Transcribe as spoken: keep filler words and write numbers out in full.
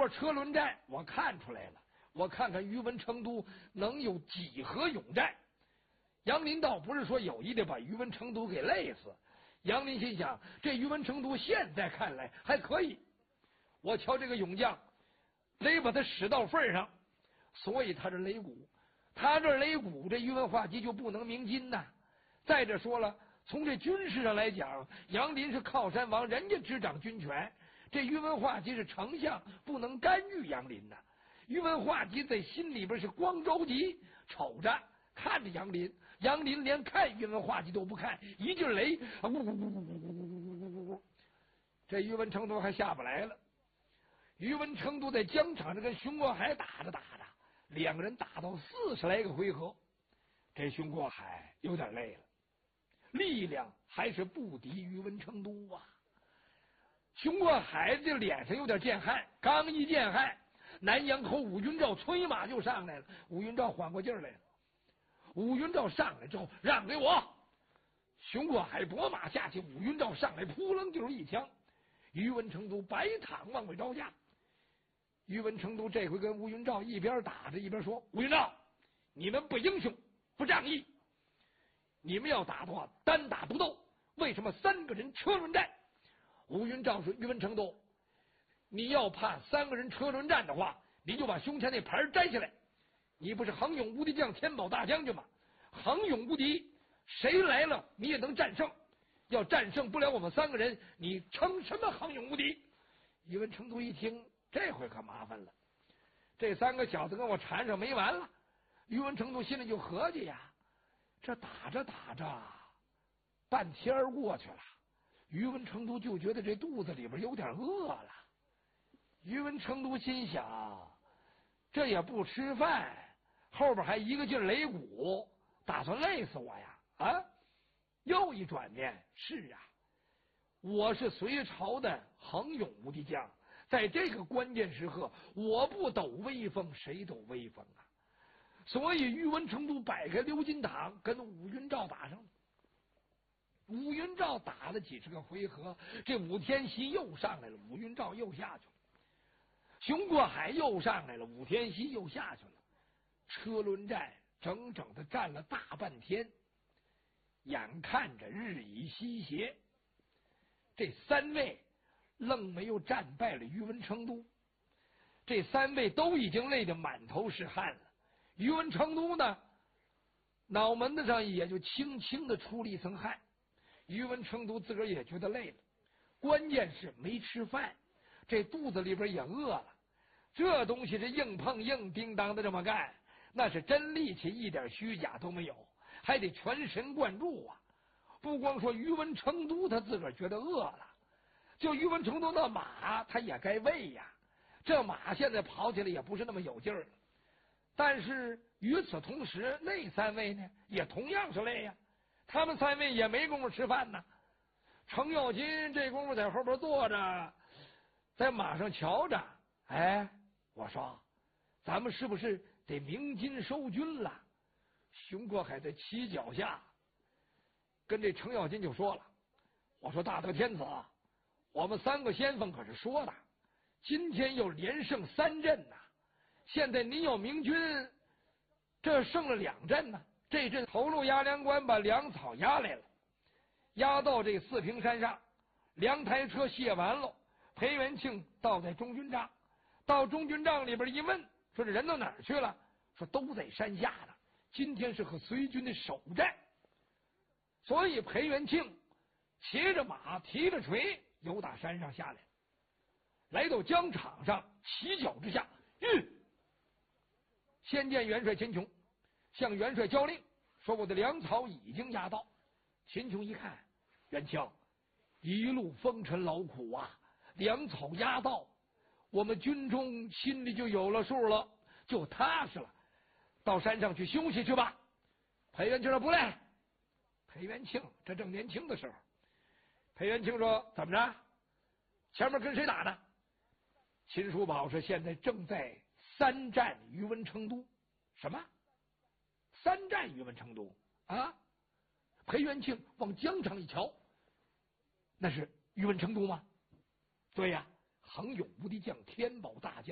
座车轮战我看出来了，我看看宇文成都能有几何勇战。杨林倒不是说有意的把宇文成都给累死，杨林心想，这宇文成都现在看来还可以，我瞧这个勇将得把他使到份上，所以他这擂鼓，他这擂鼓，这宇文化及就不能鸣金呐。再者说了，从这军事上来讲，杨林是靠山王，人家执掌军权，这宇文化及是丞相，不能干预杨林呐。宇文化及在心里边是光着急，瞅着看着杨林，杨林连看宇文化及都不看，一阵雷，呜呜呜呜呜，这宇文成都还下不来了。宇文成都在疆场上跟熊国海打着打着，两个人打到四十来个回合，这熊国海有点累了，力量还是不敌宇文成都啊。熊国海这脸上有点见汗，刚一见汗，南阳口武云照催马就上来了。武云照缓过劲儿来了，武云照上来之后让给我，熊国海拨马下去，武云照上来扑棱就是一枪，宇文成都白躺往外招架。宇文成都这回跟吴云照一边打着一边说，吴云照，你们不英雄不仗义，你们要打的话单打独斗，为什么三个人车轮战？吴云照说，宇文成都，你要怕三个人车轮战的话，你就把胸前那牌摘下来，你不是恒勇无敌将天宝大将军吗？恒勇无敌，谁来了你也能战胜，要战胜不了我们三个人，你称什么恒勇无敌？宇文成都一听，这回可麻烦了，这三个小子跟我缠上没完了。宇文成都心里就合计呀，这打着打着半天过去了，宇文成都就觉得这肚子里边有点饿了。宇文成都心想，这也不吃饭，后边还一个劲擂鼓，打算累死我呀！啊！又一转念，是啊，我是隋朝的恒勇无敌将，在这个关键时刻，我不抖威风，谁抖威风啊？所以宇文成都摆开鎏金堂，跟武云照打上了。武云照打了几十个回合，这武天锡又上来了，武云照又下去了。熊过海又上来了，武天锡又下去了。车轮战整整的战了大半天，眼看着日已西斜，这三位愣没有战败了宇文成都。这三位都已经累得满头是汗了，宇文成都呢，脑门子上也就轻轻的出了一层汗。宇文成都自个儿也觉得累了，关键是没吃饭，这肚子里边也饿了。这东西是硬碰硬，叮当的这么干，那是真力气，一点虚假都没有，还得全神贯注啊！不光说宇文成都他自个儿觉得饿了，就宇文成都那马他也该喂呀。这马现在跑起来也不是那么有劲儿了，但是与此同时，那三位呢也同样是累呀。他们三位也没工夫吃饭呢。程咬金这功夫在后边坐着，在马上瞧着。哎，我说，咱们是不是得鸣金收军了？熊过海在旗脚下跟这程咬金就说了，我说大德天子，我们三个先锋可是说的，今天又连胜三阵呐，现在您要明军，这胜了两阵呢。这阵投入压粮关把粮草压来了，压到这四平山上，粮台车卸完了，裴元庆倒在中军帐，到中军帐里边一问，说这人到哪儿去了？说都在山下呢，今天是和隋军的首战。所以裴元庆骑着马提着锤由打山上下来，来到疆场上，旗脚之下，吁，先见元帅秦琼，向元帅交令，说我的粮草已经压到。秦琼一看，元庆，一路风尘劳苦啊，粮草压到，我们军中心里就有了数了，就踏实了，到山上去休息去吧。裴元庆说不累。裴元庆这正年轻的时候，裴元庆说怎么着，前面跟谁打呢？秦叔宝说现在正在三战宇文成都。什么三战宇文成都啊？裴元庆往疆场一瞧，那是宇文成都吗？对呀，恒勇无敌将天宝大将